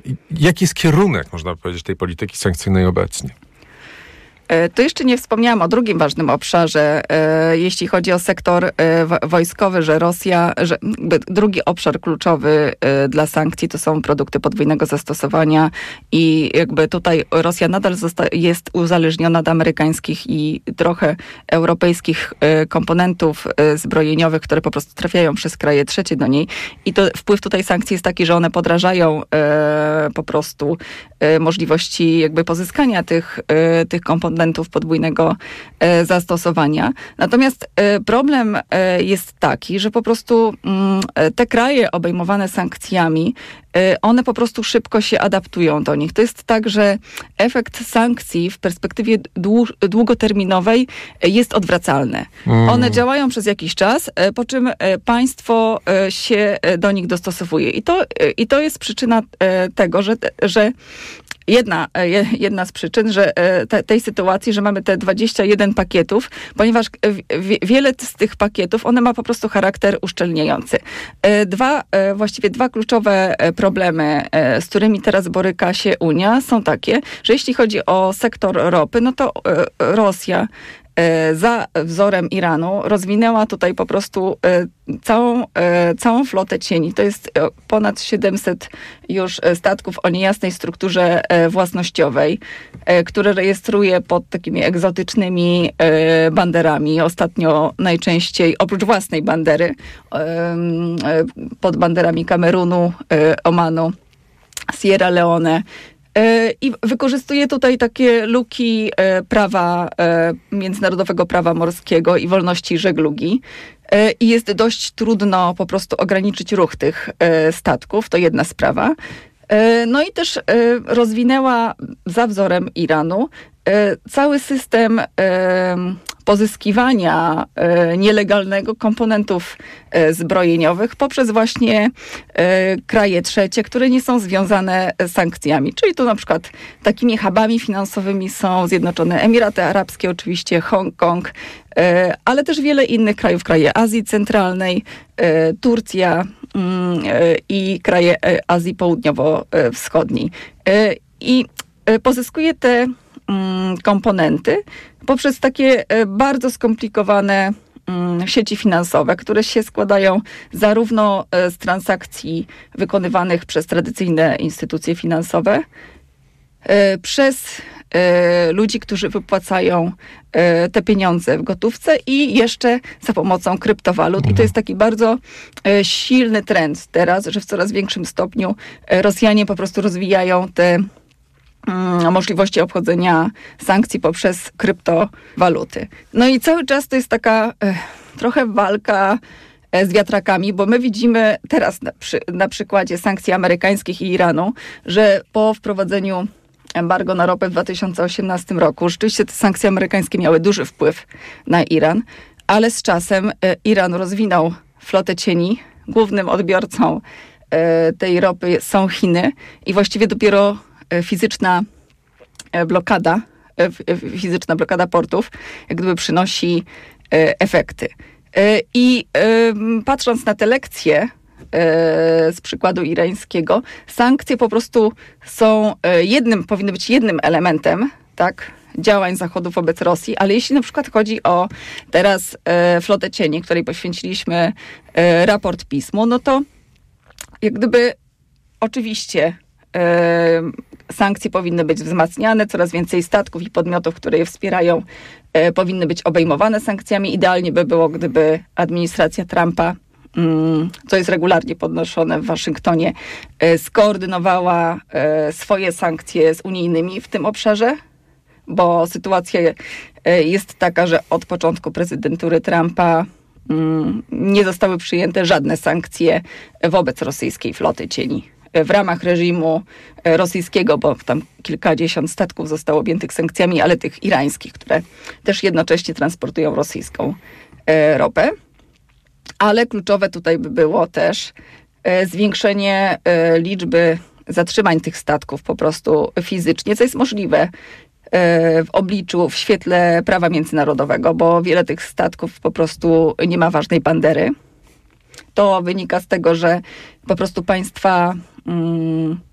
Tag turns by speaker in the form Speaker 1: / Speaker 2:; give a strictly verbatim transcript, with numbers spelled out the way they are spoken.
Speaker 1: jaki jest kierunek, można powiedzieć, tej polityki sankcyjnej obecnie?
Speaker 2: To jeszcze nie wspomniałam o drugim ważnym obszarze, jeśli chodzi o sektor wojskowy, że Rosja, że drugi obszar kluczowy dla sankcji to są produkty podwójnego zastosowania i jakby tutaj Rosja nadal zosta- jest uzależniona od amerykańskich i trochę europejskich komponentów zbrojeniowych, które po prostu trafiają przez kraje trzecie do niej i to wpływ tutaj sankcji jest taki, że one podrażają po prostu możliwości jakby pozyskania tych, tych komponentów podwójnego e, zastosowania. Natomiast e, problem e, jest taki, że po prostu m, te kraje obejmowane sankcjami, e, one po prostu szybko się adaptują do nich. To jest tak, że efekt sankcji w perspektywie dłu- długoterminowej jest odwracalny. Mm. One działają przez jakiś czas, e, po czym e, państwo e, się do nich dostosowuje. I to, e, i to jest przyczyna e, tego, że, że Jedna, jedna z przyczyn, że te, tej sytuacji, że mamy te dwadzieścia jeden pakietów, ponieważ w, wiele z tych pakietów, one ma po prostu charakter uszczelniający. Dwa, właściwie dwa kluczowe problemy, z którymi teraz boryka się Unia, są takie, że jeśli chodzi o sektor ropy, no to Rosja za wzorem Iranu rozwinęła tutaj po prostu całą, całą flotę cieni. To jest ponad siedemset już statków o niejasnej strukturze własnościowej, które rejestruje pod takimi egzotycznymi banderami. Ostatnio najczęściej, oprócz własnej bandery, pod banderami Kamerunu, Omanu, Sierra Leone, i wykorzystuje tutaj takie luki prawa, międzynarodowego prawa morskiego i wolności żeglugi. I jest dość trudno po prostu ograniczyć ruch tych statków. To jedna sprawa. No i też rozwinęła za wzorem Iranu cały system pozyskiwania nielegalnego komponentów zbrojeniowych poprzez właśnie kraje trzecie, które nie są związane z sankcjami. Czyli tu na przykład takimi hubami finansowymi są Zjednoczone Emiraty Arabskie, oczywiście Hongkong, ale też wiele innych krajów, kraje Azji Centralnej, Turcja i kraje Azji Południowo-Wschodniej. I pozyskuje te komponenty poprzez takie bardzo skomplikowane sieci finansowe, które się składają zarówno z transakcji wykonywanych przez tradycyjne instytucje finansowe, przez ludzi, którzy wypłacają te pieniądze w gotówce i jeszcze za pomocą kryptowalut. I to jest taki bardzo silny trend teraz, że w coraz większym stopniu Rosjanie po prostu rozwijają te możliwości obchodzenia sankcji poprzez kryptowaluty. No i cały czas to jest taka e, trochę walka e, z wiatrakami, bo my widzimy teraz na, przy, na przykładzie sankcji amerykańskich i Iranu, że po wprowadzeniu embargo na ropę w dwa tysiące osiemnastym roku rzeczywiście te sankcje amerykańskie miały duży wpływ na Iran, ale z czasem e, Iran rozwinął flotę cieni. Głównym odbiorcą e, tej ropy są Chiny i właściwie dopiero fizyczna blokada, fizyczna blokada portów, jak gdyby przynosi efekty. I patrząc na te lekcje z przykładu irańskiego, sankcje po prostu są jednym, powinny być jednym elementem, tak, działań Zachodu wobec Rosji, ale jeśli na przykład chodzi o teraz flotę cieni, której poświęciliśmy raport pismu, no to jak gdyby oczywiście sankcje powinny być wzmacniane, coraz więcej statków i podmiotów, które je wspierają, e, powinny być obejmowane sankcjami. Idealnie by było, gdyby administracja Trumpa, mm, co jest regularnie podnoszone w Waszyngtonie, e, skoordynowała e, swoje sankcje z unijnymi w tym obszarze, bo sytuacja e, jest taka, że od początku prezydentury Trumpa mm, nie zostały przyjęte żadne sankcje wobec rosyjskiej floty cieni w ramach reżimu rosyjskiego, bo tam kilkadziesiąt statków zostało objętych sankcjami, ale tych irańskich, które też jednocześnie transportują rosyjską e, ropę. Ale kluczowe tutaj by było też e, zwiększenie e, liczby zatrzymań tych statków po prostu fizycznie, co jest możliwe e, w obliczu, w świetle prawa międzynarodowego, bo wiele tych statków po prostu nie ma ważnej bandery. To wynika z tego, że po prostu państwa mm,